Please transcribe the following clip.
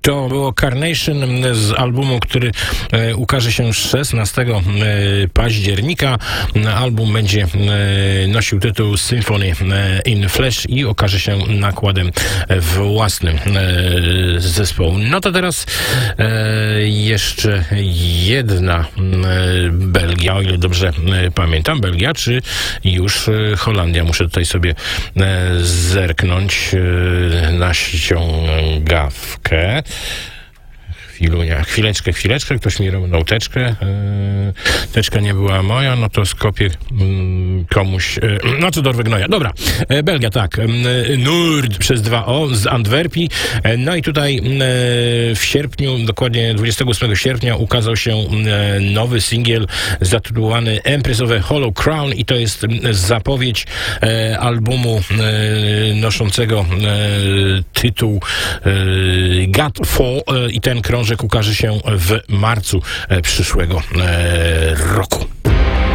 To było Carnation z albumu, który ukaże się 16 października. Album będzie nosił tytuł Symphony in Flesh i okaże się nakładem własnym zespołu. No to teraz jeszcze jedna Belgia, o ile dobrze pamiętam. Belgia czy już Holandia? Muszę tutaj sobie zerknąć na ściągawkę. Chwilunia, chwileczkę, ktoś mi robił teczkę. Teczka nie była moja, no to skopię komuś. No co do Gnoja. Dobra, Belgia, tak. Nord przez 2O z Antwerpii. No i tutaj w sierpniu, dokładnie 28 sierpnia ukazał się nowy singiel zatytułowany Empress of a Hollow Crown i to jest zapowiedź albumu noszącego tytuł God Fall i ten krążek ukaże się w marcu przyszłego roku.